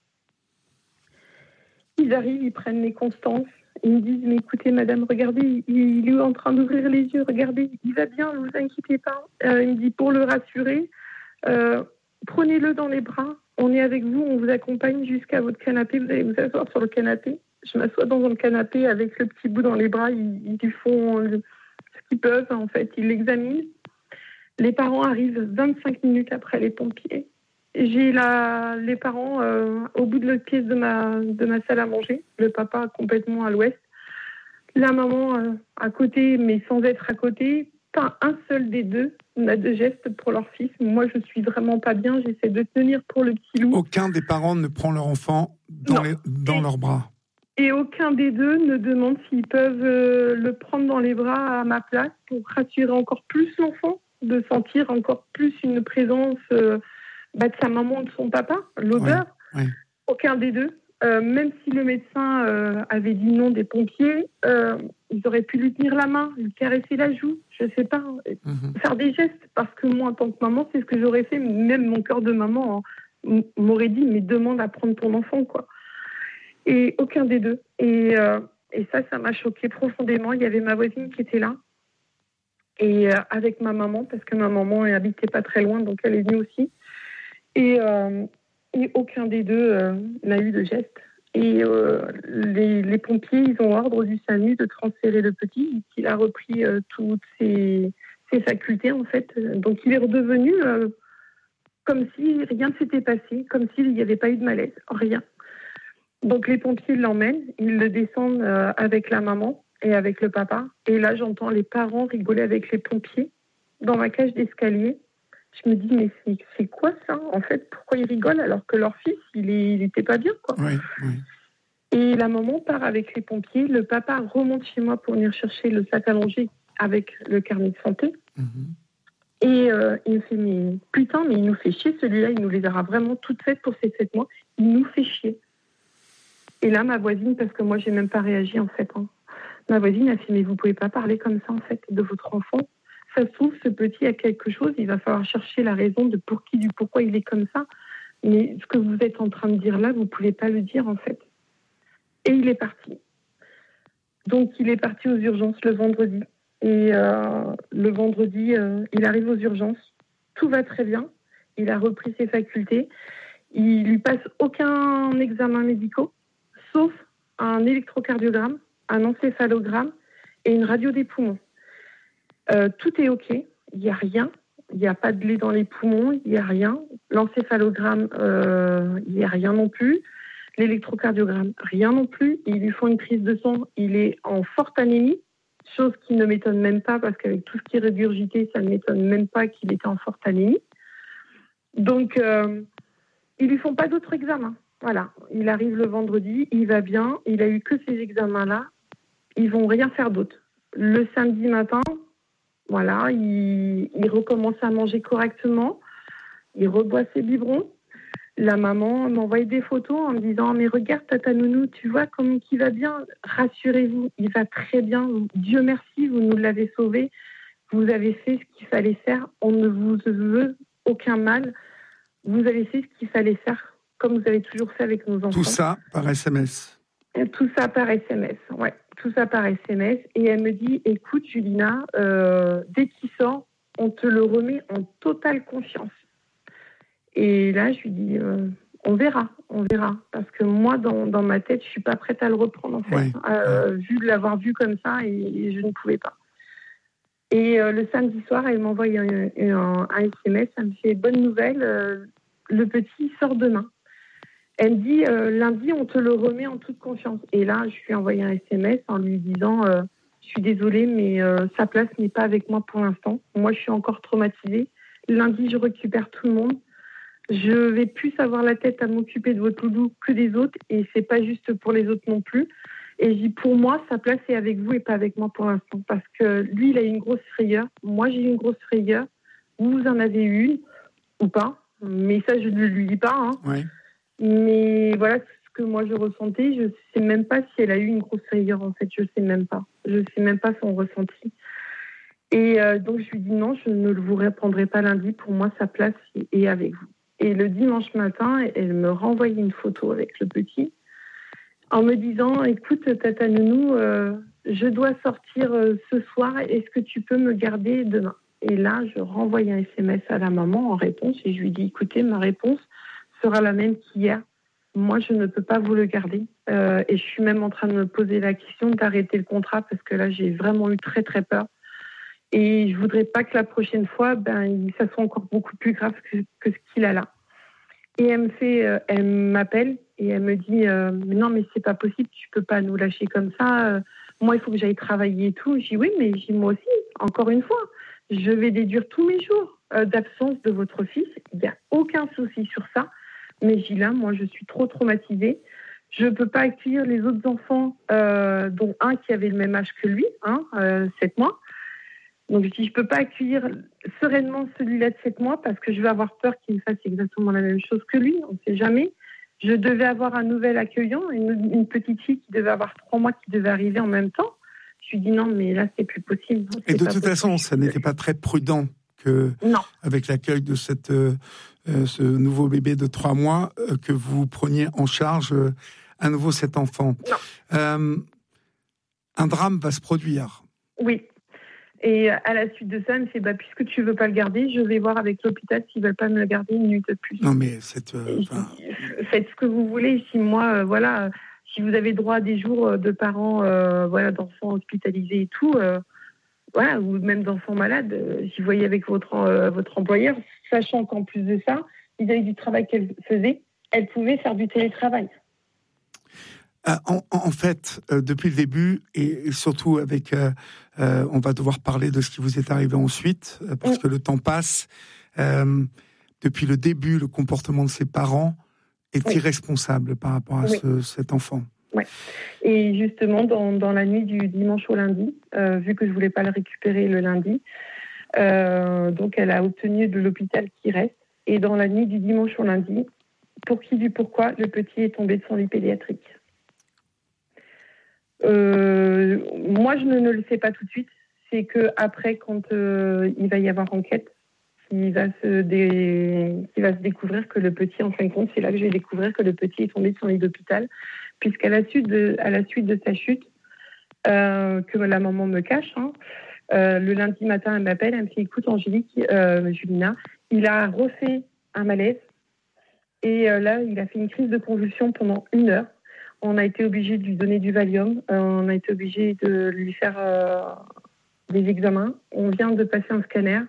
[SPEAKER 1] Ils arrivent, ils prennent les constances. Ils me disent, mais écoutez, madame, regardez, il est en train d'ouvrir les yeux. Regardez, il va bien, ne vous inquiétez pas. Il me dit, pour le rassurer, prenez-le dans les bras. On est avec vous, on vous accompagne jusqu'à votre canapé. Vous allez vous asseoir sur le canapé. Je m'assois dans un canapé avec le petit bout dans les bras. Ils font ce qu'ils peuvent, en fait. Ils l'examinent. Les parents arrivent 25 minutes après les pompiers. J'ai les parents au bout de l'autre pièce de ma salle à manger. Le papa complètement à l'ouest. La maman à côté, mais sans être à côté. Pas un seul des deux n'a de geste pour leur fils. Moi, je suis vraiment pas bien. J'essaie de tenir pour le petit loup.
[SPEAKER 2] Aucun des parents ne prend leur enfant dans leurs bras.
[SPEAKER 1] Et aucun des deux ne demande s'ils peuvent le prendre dans les bras à ma place pour rassurer encore plus l'enfant, de sentir encore plus une présence de sa maman ou de son papa, l'odeur.
[SPEAKER 2] Oui.
[SPEAKER 1] Aucun des deux. Même si le médecin avait dit non des pompiers, ils auraient pu lui tenir la main, lui caresser la joue, je sais pas, faire des gestes. Parce que moi, en tant que maman, c'est ce que j'aurais fait. Même mon cœur de maman m'aurait dit, mais demande à prendre ton enfant, quoi. Et aucun des deux. Et ça m'a choquée profondément. Il y avait ma voisine qui était là. Et avec ma maman, parce que ma maman n'habitait pas très loin, donc elle est venue aussi. Et aucun des deux n'a eu de geste. Et les pompiers, ils ont ordre du SAMU de transférer le petit, qu'il a repris toutes ses facultés, en fait. Donc il est redevenu comme si rien ne s'était passé, comme s'il n'y avait pas eu de malaise, rien. Donc les pompiers l'emmènent, ils le descendent avec la maman et avec le papa. Et là, j'entends les parents rigoler avec les pompiers dans ma cage d'escalier. Je me dis, mais c'est quoi ça? En fait, pourquoi ils rigolent alors que leur fils, il était pas bien, quoi.
[SPEAKER 2] Oui.
[SPEAKER 1] Et la maman part avec les pompiers. Le papa remonte chez moi pour venir chercher le sac à manger avec le carnet de santé. Et il me fait, mais putain, mais il nous fait chier celui-là. Il nous les aura vraiment toutes faites pour ces 7 mois. Il nous fait chier. Et là, ma voisine, parce que moi, j'ai même pas réagi, en fait. Ma voisine a fait, mais vous pouvez pas parler comme ça, en fait, de votre enfant. Ça se trouve, ce petit a quelque chose. Il va falloir chercher la raison de pourquoi il est comme ça. Mais ce que vous êtes en train de dire là, vous pouvez pas le dire, en fait. Et il est parti. Donc, il est parti aux urgences le vendredi. Et le vendredi, il arrive aux urgences. Tout va très bien. Il a repris ses facultés. Il lui passe aucun examen médical, sauf un électrocardiogramme, un encéphalogramme et une radio des poumons. Tout est OK, il n'y a rien, il n'y a pas de lait dans les poumons, il n'y a rien. L'encéphalogramme, il n'y a rien non plus. L'électrocardiogramme, rien non plus. Ils lui font une prise de sang, il est en forte anémie, chose qui ne m'étonne même pas parce qu'avec tout ce qui est régurgité, ça ne m'étonne même pas qu'il était en forte anémie. Donc, ils lui font pas d'autres examens. Voilà, il arrive le vendredi, il va bien, il a eu que ces examens-là, ils vont rien faire d'autre. Le samedi matin, voilà, il recommence à manger correctement, il reboit ses biberons. La maman m'envoie des photos en me disant « Mais regarde, tata nounou, tu vois comment il va bien. Rassurez-vous, il va très bien. Dieu merci, vous nous l'avez sauvé. Vous avez fait ce qu'il fallait faire. On ne vous veut aucun mal. Vous avez fait ce qu'il fallait faire, comme vous avez toujours fait avec nos enfants. »
[SPEAKER 2] Tout ça par SMS.
[SPEAKER 1] Tout ça par SMS, ouais. Tout ça par SMS. Et elle me dit, écoute Julina, dès qu'il sort, on te le remet en totale confiance. Et là, je lui dis, on verra. Parce que moi, dans ma tête, je suis pas prête à le reprendre, en fait. Vu de l'avoir vu comme ça, et je ne pouvais pas. Et le samedi soir, elle m'envoie un SMS, elle me fait, bonne nouvelle, le petit sort demain. Elle me dit, lundi, on te le remet en toute confiance. Et là, je lui ai envoyé un SMS en lui disant, je suis désolée, mais sa place n'est pas avec moi pour l'instant. Moi, je suis encore traumatisée. Lundi, je récupère tout le monde. Je vais plus avoir la tête à m'occuper de votre loulou que des autres. Et c'est pas juste pour les autres non plus. Et je dis, pour moi, sa place est avec vous et pas avec moi pour l'instant. Parce que lui, il a eu une grosse frayeur. Moi, j'ai eu une grosse frayeur. Vous en avez une, ou pas. Mais ça, je ne lui dis pas.
[SPEAKER 2] Oui.
[SPEAKER 1] Mais voilà ce que moi je ressentais. Je sais même pas si elle a eu une grosse frayeur, en fait. Je sais même pas son ressenti. Et donc je lui dis non, je ne vous répondrai pas lundi. Pour moi, sa place est avec vous. Et le dimanche matin, elle me renvoyait une photo avec le petit en me disant, écoute tata nounou, je dois sortir ce soir. Est-ce que tu peux me garder demain? Et là, je renvoie un SMS à la maman en réponse et je lui dis, écoutez, ma réponse sera la même qu'hier. Moi, je ne peux pas vous le garder. Et je suis même en train de me poser la question d'arrêter le contrat parce que là, j'ai vraiment eu très, très peur. Et je voudrais pas que la prochaine fois, ça soit encore beaucoup plus grave que ce qu'il a là. Et elle m'appelle et elle me dit mais non, mais c'est pas possible, tu peux pas nous lâcher comme ça. Moi, il faut que j'aille travailler et tout. Je dis oui, mais moi aussi, encore une fois, je vais déduire tous mes jours d'absence de votre fils. Il n'y a aucun souci sur ça. Mais je dis là, moi, je suis trop traumatisée. Je ne peux pas accueillir les autres enfants, dont un qui avait le même âge que lui, 7 mois. Donc, je dis, je ne peux pas accueillir sereinement celui-là de 7 mois parce que je vais avoir peur qu'il me fasse exactement la même chose que lui. On ne sait jamais. Je devais avoir un nouvel accueillant, une petite fille qui devait avoir 3 mois qui devait arriver en même temps. Je lui dis non, mais là, c'est plus possible.
[SPEAKER 2] Et de toute façon, ça n'était pas très prudent avec l'accueil de ce nouveau bébé de 3 mois, que vous preniez en charge à nouveau cet enfant. Un drame va se produire.
[SPEAKER 1] Oui. Et à la suite de ça, elle me fait puisque tu veux pas le garder, je vais voir avec l'hôpital s'ils veulent pas me le garder une minute de plus.
[SPEAKER 2] Non, mais faites
[SPEAKER 1] ce que vous voulez. Si moi, si vous avez droit à des jours de parents, d'enfants hospitalisés et tout, ou même d'enfants malades, si vous voyez avec votre employeur, sachant qu'en plus de ça, vis-à-vis du travail qu'elle faisait, elle pouvait faire du télétravail.
[SPEAKER 2] En fait, depuis le début, et surtout avec, on va devoir parler de ce qui vous est arrivé ensuite, parce que le temps passe. Depuis le début, le comportement de ses parents est irresponsable par rapport à cet enfant.
[SPEAKER 1] Ouais. Et justement, dans la nuit du dimanche au lundi, vu que je voulais pas le récupérer le lundi, donc elle a obtenu de l'hôpital qu'il reste. Et dans la nuit du dimanche au lundi, pour qui du pourquoi, le petit est tombé de son lit pédiatrique. Moi, je ne le sais pas tout de suite. C'est que après, quand il va y avoir enquête, il va se découvrir que le petit, en fin de compte, c'est là que je vais découvrir que le petit est tombé de son lit d'hôpital, puisqu'à la suite de sa chute, que la maman me cache, le lundi matin, elle m'appelle, elle me dit écoute, Angélique, Julina, il a refait un malaise et là, il a fait une crise de convulsion pendant 1 heure. On a été obligé de lui donner du Valium. On a été obligé de lui faire des examens. On vient de passer un scanner.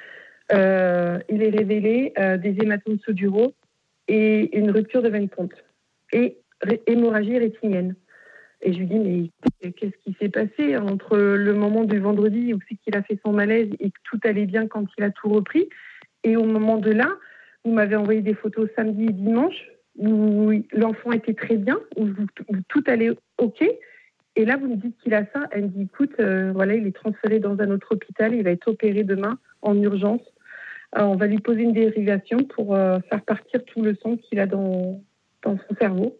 [SPEAKER 1] Il est révélé des hématomes soduraux et une rupture de veine ponte et hémorragie rétinienne. Et je lui dis mais qu'est-ce qui s'est passé entre le moment du vendredi où c'est qu'il a fait son malaise et que tout allait bien quand il a tout repris et au moment de là, vous m'avez envoyé des photos samedi et dimanche où l'enfant était très bien, où tout allait OK. Et là, vous me dites qu'il a ça. Elle me dit, écoute, il est transféré dans un autre hôpital. Il va être opéré demain en urgence. On va lui poser une dérivation pour faire partir tout le sang qu'il a dans son cerveau.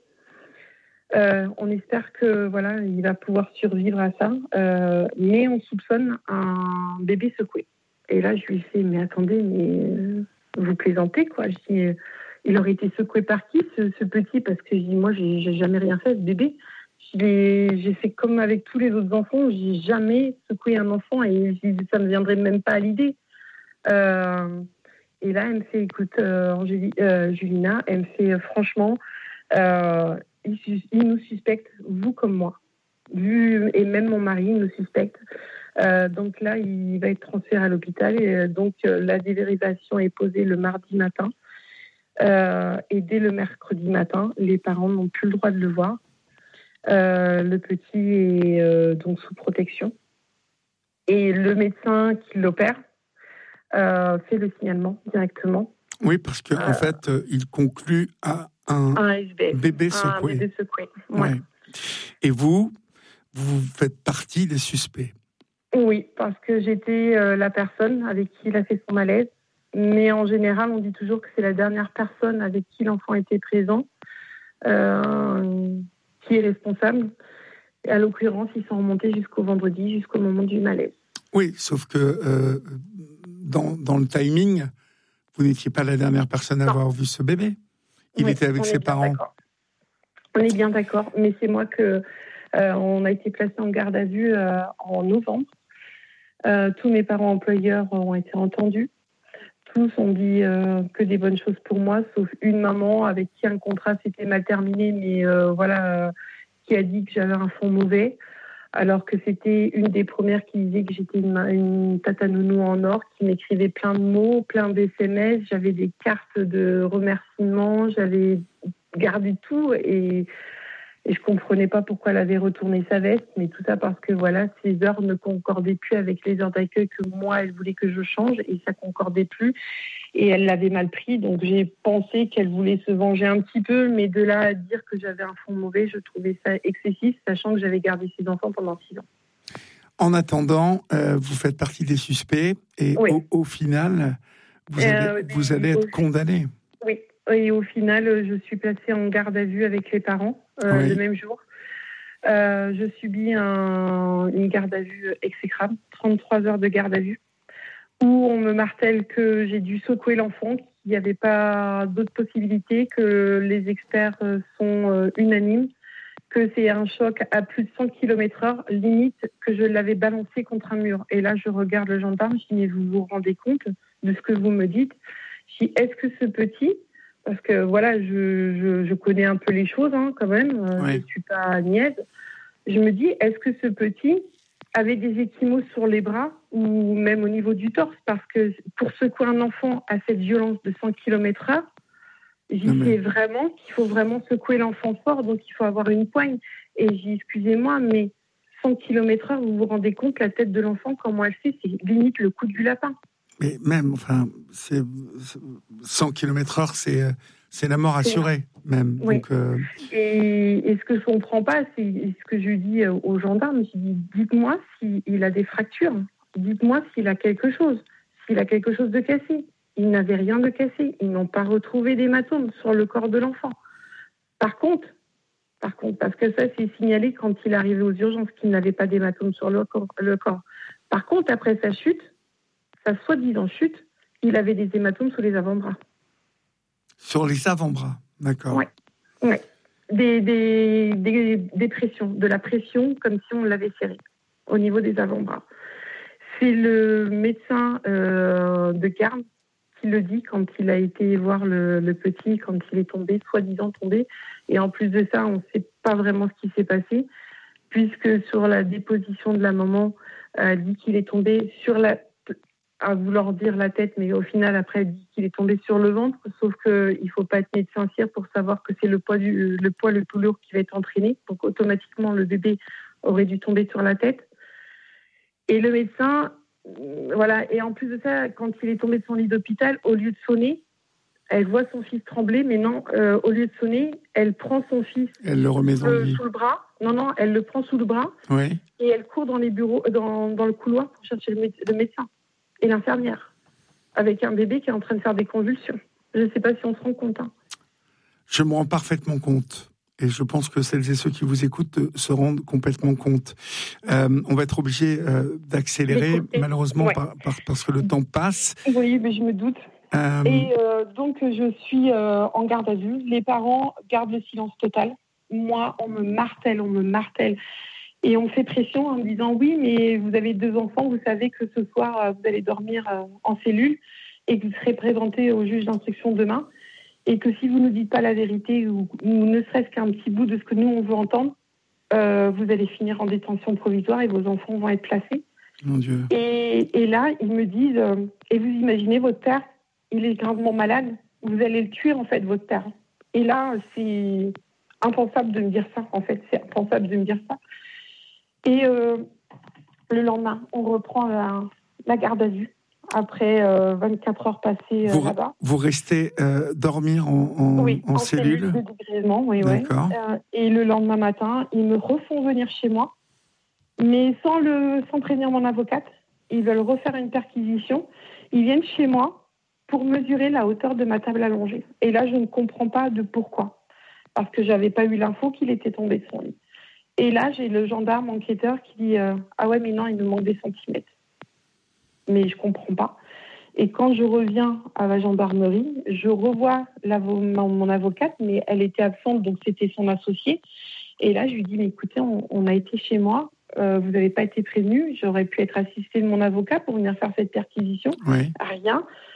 [SPEAKER 1] On espère que il va pouvoir survivre à ça. Mais on soupçonne un bébé secoué. Et là, je lui fais, mais attendez, mais vous plaisantez, quoi. Je dis, il aurait été secoué par qui, ce petit? Parce que je dis, moi, j'ai jamais rien fait à ce bébé. J'ai fait comme avec tous les autres enfants. J'ai jamais secoué un enfant et ça me viendrait même pas à l'idée. Et là, elle me fait, écoute, Julina, elle me fait, franchement, il nous suspecte, vous comme moi. Et même mon mari nous suspecte. Donc là, il va être transféré à l'hôpital. Et donc, la dérivation est posée le mardi matin. Et dès le mercredi matin, les parents n'ont plus le droit de le voir. Le petit est donc sous protection. Et le médecin qui l'opère fait le signalement directement.
[SPEAKER 2] Oui, parce qu'en fait, il conclut à un bébé secoué.
[SPEAKER 1] Un bébé secoué.
[SPEAKER 2] Ouais. Et vous faites partie des suspects.
[SPEAKER 1] Oui, parce que j'étais la personne avec qui il a fait son malaise. Mais en général, on dit toujours que c'est la dernière personne avec qui l'enfant était présent qui est responsable. Et à l'occurrence, ils sont remontés jusqu'au vendredi, jusqu'au moment du malaise.
[SPEAKER 2] Oui, sauf que dans le timing, vous n'étiez pas la dernière personne à avoir vu ce bébé. Il était avec ses parents.
[SPEAKER 1] D'accord. On est bien d'accord, mais c'est moi on a été placé en garde à vue en novembre. Tous mes parents employeurs ont été entendus. Tous ont dit que des bonnes choses pour moi, sauf une maman avec qui un contrat s'était mal terminé, mais qui a dit que j'avais un fond mauvais. alors que c'était une des premières qui disait que j'étais une tata nounou en or, qui m'écrivait plein de mots, plein d'SMS. J'avais des cartes de remerciements, j'avais gardé tout et je comprenais pas pourquoi elle avait retourné sa veste, mais tout ça parce que voilà, ses heures ne concordaient plus avec les heures d'accueil que moi, elle voulait que je change et ça concordait plus et elle l'avait mal pris. Donc j'ai pensé qu'elle voulait se venger un petit peu, mais de là à dire que j'avais un fond mauvais, je trouvais ça excessif, sachant que j'avais gardé ses enfants pendant 6 ans.
[SPEAKER 2] En attendant, vous faites partie des suspects et
[SPEAKER 1] oui.
[SPEAKER 2] au final, vous allez être condamné.
[SPEAKER 1] Oui. Et au final, je suis placée en garde à vue avec les parents le même jour. Je subis une garde à vue exécrable, 33 heures de garde à vue, où on me martèle que j'ai dû secouer l'enfant, qu'il n'y avait pas d'autre possibilité, que les experts sont unanimes, que c'est un choc à plus de 100 km/h, limite que je l'avais balancé contre un mur. Et là, je regarde le gendarme, je dis, mais vous vous rendez compte de ce que vous me dites? Je dis, est-ce que ce petit... Parce que voilà, je connais un peu les choses quand même, je ne suis pas niaise. Je me dis, est-ce que ce petit avait des ecchymoses sur les bras ou même au niveau du torse? Parce que pour secouer un enfant à cette violence de 100 km/h, c'est vraiment qu'il faut vraiment secouer l'enfant fort, donc il faut avoir une poigne. Et j'ai dit, excusez-moi, mais 100 km/h, vous vous rendez compte, la tête de l'enfant, comment elle fait, c'est limite le coup du lapin.
[SPEAKER 2] Mais même, enfin, 100 km/h, c'est la mort assurée, même.
[SPEAKER 1] Oui.
[SPEAKER 2] Donc,
[SPEAKER 1] et ce que je ne comprends pas, c'est ce que je dis aux gendarmes. Je dis, dites-moi s'il a des fractures. Dites-moi s'il a quelque chose. S'il a quelque chose de cassé. Il n'avait rien de cassé. Ils n'ont pas retrouvé d'hématome sur le corps de l'enfant. Par contre, parce que ça, c'est signalé quand il est arrivé aux urgences qu'il n'avait pas d'hématome sur le corps. Par contre, après sa chute, sa soi-disant chute, il avait des hématomes sur les avant-bras.
[SPEAKER 2] Sur les avant-bras, d'accord.
[SPEAKER 1] Oui. Ouais. Des pressions, de la pression comme si on l'avait serré au niveau des avant-bras. C'est le médecin de garde qui le dit quand il a été voir le petit, quand il est tombé, soi-disant tombé. Et en plus de ça, on ne sait pas vraiment ce qui s'est passé, puisque sur la déposition de la maman, elle dit qu'il est tombé sur à vouloir dire la tête, mais au final, après, elle dit qu'il est tombé sur le ventre, sauf qu'il ne faut pas être médecin cire pour savoir que c'est le poids le plus lourd qui va être entraîné. Donc, automatiquement, le bébé aurait dû tomber sur la tête. Et le médecin, voilà. Et en plus de ça, quand il est tombé de son lit d'hôpital, au lieu de sonner, elle voit son fils trembler, mais non, au lieu de sonner, elle prend son fils
[SPEAKER 2] elle le remet sous
[SPEAKER 1] le bras. Non, elle le prend sous le bras.
[SPEAKER 2] Oui.
[SPEAKER 1] Et elle court dans les bureaux, dans le couloir pour chercher le médecin et l'infirmière, avec un bébé qui est en train de faire des convulsions. Je ne sais pas si on se rend compte.
[SPEAKER 2] Je me rends parfaitement compte. Et je pense que celles et ceux qui vous écoutent se rendent complètement compte. On va être obligé d'accélérer, malheureusement, parce que le temps passe.
[SPEAKER 1] Oui, mais je me doute. Et donc, je suis en garde à vue. Les parents gardent le silence total. Moi, on me martèle. Et on fait pression en me disant, oui, mais vous avez 2 enfants, vous savez que ce soir, vous allez dormir en cellule et que vous serez présenté au juge d'instruction demain. Et que si vous ne nous dites pas la vérité ou ne serait-ce qu'un petit bout de ce que nous, on veut entendre, vous allez finir en détention provisoire et vos enfants vont être placés.
[SPEAKER 2] Mon Dieu.
[SPEAKER 1] Et là, ils me disent, et vous imaginez, votre père, il est gravement malade, vous allez le tuer, en fait, votre père. Et là, c'est impensable de me dire ça, en fait. C'est impensable de me dire ça. Et le lendemain, on reprend la garde à vue. Après 24 heures passées là-bas.
[SPEAKER 2] Vous restez dormir en cellule
[SPEAKER 1] de dégrisement, oui.
[SPEAKER 2] D'accord.
[SPEAKER 1] Et le lendemain matin, ils me refont venir chez moi, mais sans prévenir mon avocate. Ils veulent refaire une perquisition. Ils viennent chez moi pour mesurer la hauteur de ma table allongée. Et là, je ne comprends pas de pourquoi. Parce que je n'avais pas eu l'info qu'il était tombé de son lit. Et là, j'ai le gendarme enquêteur qui dit « Ah ouais, mais non, il me manque des centimètres. » Mais je ne comprends pas. Et quand je reviens à la gendarmerie, je revois mon avocate, mais elle était absente, donc c'était son associé. Et là, je lui dis, mais écoutez, on a été chez moi, vous n'avez pas été prévenu, j'aurais pu être assistée de mon avocat pour venir faire cette perquisition.
[SPEAKER 2] Oui.
[SPEAKER 1] Rien.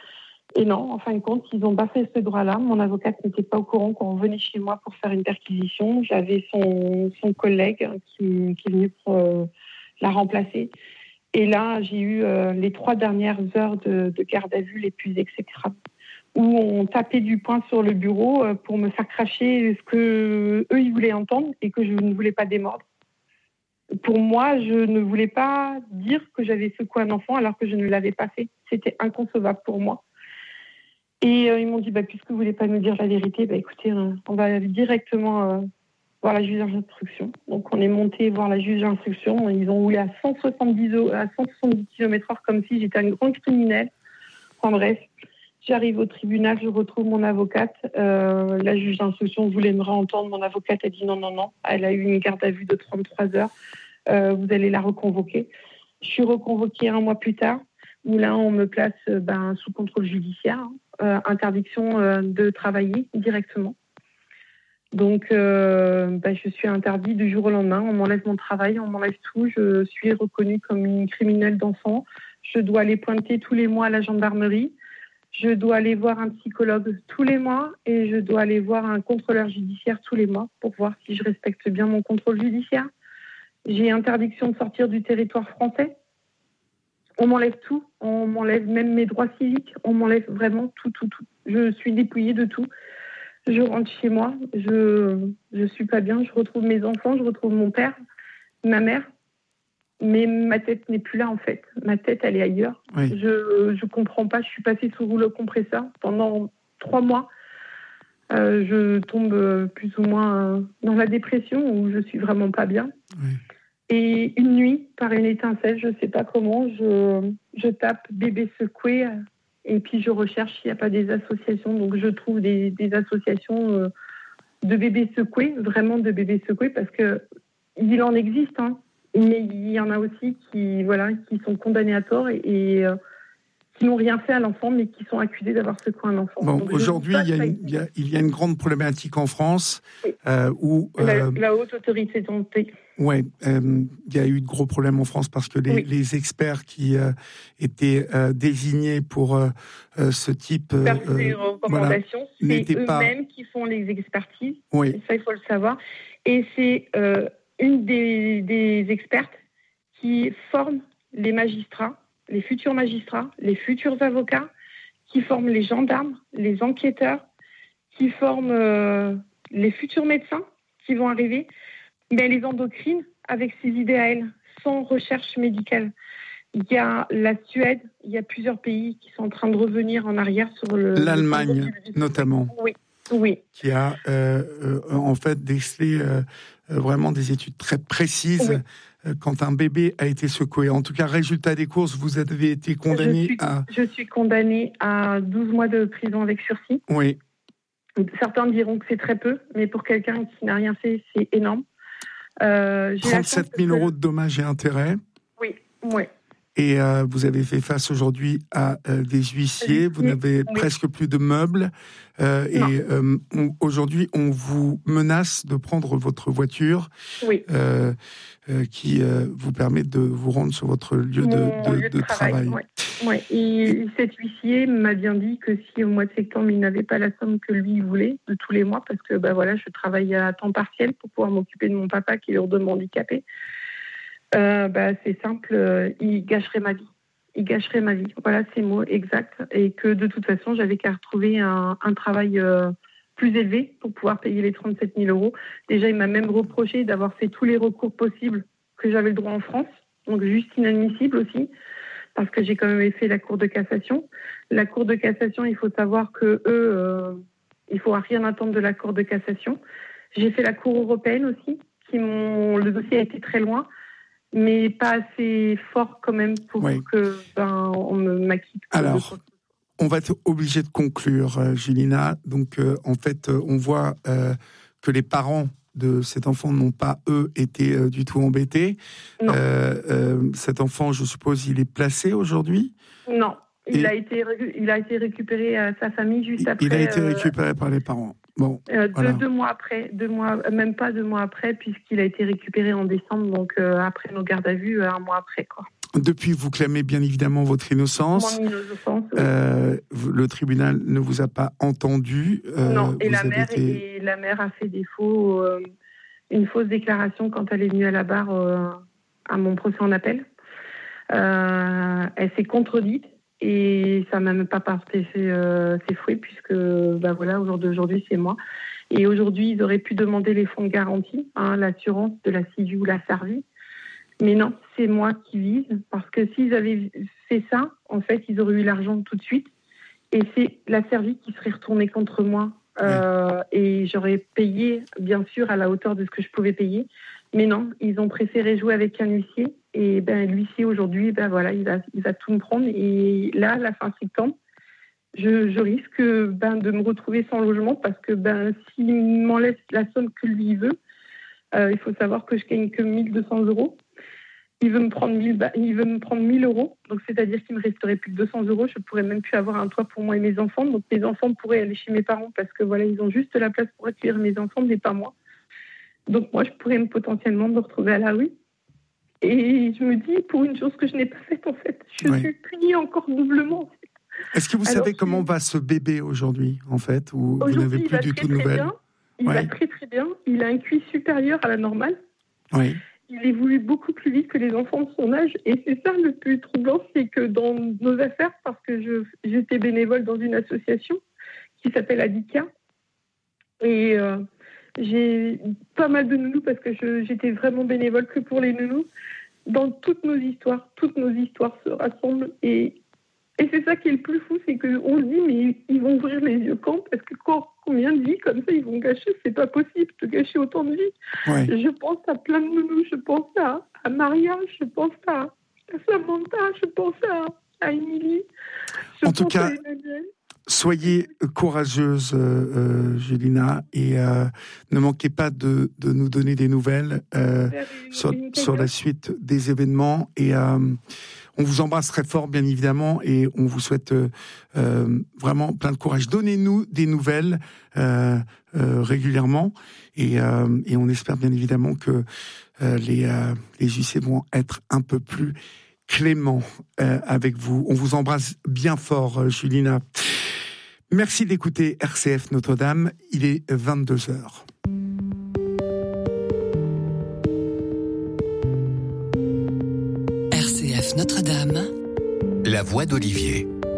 [SPEAKER 1] Et non, en fin de compte, ils n'ont pas fait ce droit-là. Mon avocate n'était pas au courant quand on venait chez moi pour faire une perquisition. J'avais son collègue qui est venu pour la remplacer. Et là, j'ai eu les 3 dernières heures de garde à vue les plus exécrables, où on tapait du poing sur le bureau pour me faire cracher ce que eux ils voulaient entendre et que je ne voulais pas démordre. Pour moi, je ne voulais pas dire que j'avais secoué un enfant alors que je ne l'avais pas fait. C'était inconcevable pour moi. Et ils m'ont dit, puisque vous voulez pas nous dire la vérité, écoutez, on va directement voir la juge d'instruction. Donc on est monté voir la juge d'instruction. Ils ont roulé à 170 km/h comme si j'étais une grande criminelle. Enfin bref, j'arrive au tribunal, je retrouve mon avocate. La juge d'instruction voulait me réentendre. Mon avocate a dit non. Elle a eu une garde à vue de 33 heures. Vous allez la reconvoquer. Je suis reconvoquée 1 mois plus tard, où là on me place sous contrôle judiciaire. Interdiction de travailler directement. Donc, je suis interdite du jour au lendemain. On m'enlève mon travail, on m'enlève tout. Je suis reconnue comme une criminelle d'enfant. Je dois aller pointer tous les mois à la gendarmerie. Je dois aller voir un psychologue tous les mois et je dois aller voir un contrôleur judiciaire tous les mois pour voir si je respecte bien mon contrôle judiciaire. J'ai interdiction de sortir du territoire français. On m'enlève tout, on m'enlève même mes droits civiques, on m'enlève vraiment tout. Je suis dépouillée de tout. Je rentre chez moi, je suis pas bien, je retrouve mes enfants, je retrouve mon père, ma mère, mais ma tête n'est plus là en fait. Ma tête, elle est ailleurs. Oui. Je comprends pas, je suis passée sous rouleau compresseur pendant 3 mois. Je tombe plus ou moins dans la dépression où je suis vraiment pas bien. Oui. Et une nuit, par une étincelle, je ne sais pas comment, je tape bébé secoué et puis je recherche s'il n'y a pas des associations. Donc je trouve des associations de bébés secoués, vraiment de bébés secoués, parce qu'il en existe, hein, mais il y en a aussi qui sont condamnés à tort et qui n'ont rien fait à l'enfant, mais qui sont accusés d'avoir secoué un enfant.
[SPEAKER 2] Bon, donc, aujourd'hui, il y a une grande problématique en France oui. Où...
[SPEAKER 1] La haute autorité de santé.
[SPEAKER 2] Oui, il y a eu de gros problèmes en France parce que les experts qui étaient désignés pour ce type
[SPEAKER 1] de recommandations, c'est eux-mêmes qui font les expertises. Oui. Ça, il faut le savoir. Et c'est une des expertes qui forme les magistrats, les futurs magistrats, les futurs avocats, qui forment les gendarmes, les enquêteurs, qui forment les futurs médecins qui vont arriver. Mais elle les endocrine avec ses idées à elle, sans recherche médicale. Il y a la Suède, il y a plusieurs pays qui sont en train de revenir en arrière sur
[SPEAKER 2] l'Allemagne, notamment.
[SPEAKER 1] Oui.
[SPEAKER 2] Qui a en fait décelé vraiment des études très précises quand un bébé a été secoué. En tout cas, résultat des courses, vous avez été condamné
[SPEAKER 1] Je suis condamnée à 12 mois de prison avec sursis.
[SPEAKER 2] Oui.
[SPEAKER 1] Certains diront que c'est très peu, mais pour quelqu'un qui n'a rien fait, c'est énorme.
[SPEAKER 2] 37 000 euros de dommages et intérêts.
[SPEAKER 1] Oui.
[SPEAKER 2] Et vous avez fait face aujourd'hui à des huissiers, vous n'avez presque plus de meubles. Aujourd'hui, on vous menace de prendre votre voiture qui vous permet de vous rendre sur votre lieu de travail.
[SPEAKER 1] Oui. Et cet huissier m'a bien dit que si au mois de septembre, il n'avait pas la somme que lui voulait de tous les mois, parce que je travaille à temps partiel pour pouvoir m'occuper de mon papa qui est lourdement handicapé, c'est simple, il gâcherait ma vie. Voilà, c'est le mot exact. Et que de toute façon, j'avais qu'à retrouver un travail plus élevé pour pouvoir payer les 37 000 euros. Déjà, il m'a même reproché d'avoir fait tous les recours possibles que j'avais le droit en France. Donc, juste inadmissible aussi, parce que j'ai quand même fait la Cour de cassation. La Cour de cassation, il faut savoir que il ne faut rien attendre de la Cour de cassation. J'ai fait la Cour européenne aussi, le dossier a été très loin, mais pas assez fort quand même pour que on m'acquitte.
[SPEAKER 2] Alors, on va être obligé de conclure, Julina. Donc, en fait, on voit que les parents de cet enfant n'ont pas, eux, été du tout embêtés.
[SPEAKER 1] Non.
[SPEAKER 2] Cet enfant, je suppose, il est placé aujourd'hui ?
[SPEAKER 1] Non. Il a été récupéré à sa famille juste après.
[SPEAKER 2] Il a été récupéré par les parents. Bon,
[SPEAKER 1] voilà. 2 mois après, même pas 2 mois après, puisqu'il a été récupéré en décembre, donc après nos gardes à vue, 1 mois après, quoi.
[SPEAKER 2] Depuis, vous clamez bien évidemment votre innocence.
[SPEAKER 1] Mon innocence, oui.
[SPEAKER 2] Le tribunal ne vous a pas entendu.
[SPEAKER 1] Non, et la mère a fait une fausse déclaration quand elle est venue à la barre à mon procès en appel. Elle s'est contredite et ça m'a même pas porté ses fruits puisque au jour d'aujourd'hui, c'est moi. Et aujourd'hui, ils auraient pu demander les fonds de garantie, l'assurance de la CIVI ou la SARVI. Mais non, c'est moi qui vise, parce que s'ils avaient fait ça, en fait, ils auraient eu l'argent tout de suite. Et c'est la SARVI qui serait retournée contre moi. Et j'aurais payé, bien sûr, à la hauteur de ce que je pouvais payer. Mais non, ils ont préféré jouer avec un huissier. Et l'huissier, aujourd'hui, il va tout me prendre. Et là, à la fin septembre, je risque de me retrouver sans logement, parce que s'il m'en laisse la somme que lui veut, il faut savoir que je gagne que 1 200 €. Il veut me prendre 1 000 €, donc c'est-à-dire qu'il me resterait plus que 200 €. Je pourrais même plus avoir un toit pour moi et mes enfants. Donc mes enfants pourraient aller chez mes parents parce que ils ont juste la place pour accueillir mes enfants, mais pas moi. Donc moi, je pourrais potentiellement me retrouver à la rue. Et je me dis, pour une chose que je n'ai pas faite, en fait, je suis punie encore doublement. En fait.
[SPEAKER 2] Est-ce que vous savez comment va ce bébé aujourd'hui, en fait, ou vous n'avez plus du tout de nouvelles?
[SPEAKER 1] Il va très très bien. Il a un QI supérieur à la normale.
[SPEAKER 2] Oui.
[SPEAKER 1] Il évolue beaucoup plus vite que les enfants de son âge. Et c'est ça le plus troublant, c'est que dans nos affaires, parce que j'étais bénévole dans une association qui s'appelle Adika. Et j'ai pas mal de nounous parce que j'étais vraiment bénévole que pour les nounous. Dans toutes nos histoires se rassemblent. Et c'est ça qui est le plus fou, c'est qu'on se dit, mais ils vont ouvrir les yeux quand? Parce que combien de vies comme ça ils vont gâcher? C'est pas possible de gâcher autant de vies.
[SPEAKER 2] Ouais.
[SPEAKER 1] Je pense à plein de nounous, je pense à Maria, je pense à Samantha, je pense à Émilie.
[SPEAKER 2] En tout cas, soyez courageuse, Julina, et ne manquez pas de nous donner des nouvelles sur la suite des événements. Et on vous embrasse très fort, bien évidemment, et on vous souhaite vraiment plein de courage. Donnez-nous des nouvelles régulièrement, et on espère bien évidemment que les huissiers vont être un peu plus cléments avec vous. On vous embrasse bien fort, Julina. Merci d'écouter RCF Notre-Dame. Il est 22h.
[SPEAKER 3] RCF Notre-Dame. La voix d'Olivier.